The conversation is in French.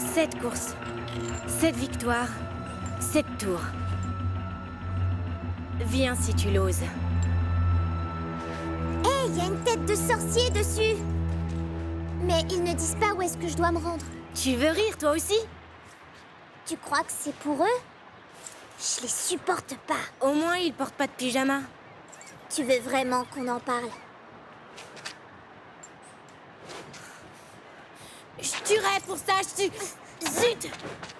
7 courses, 7 victoires, 7 tours. Viens si tu l'oses. Hé, il y a une tête de sorcier dessus. Mais ils ne disent pas où est-ce que je dois me rendre. Tu veux rire, toi aussi? Tu crois que c'est pour eux? Je les supporte pas. Au moins, ils portent pas de pyjama. Tu veux vraiment qu'on en parle? Je tuerais pour ça, Zut!